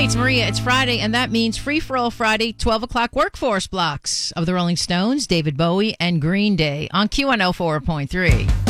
it's Maria. It's Friday, and that means Free for All Friday, 12 o'clock workforce blocks of the Rolling Stones, David Bowie, and Green Day on Q104.3.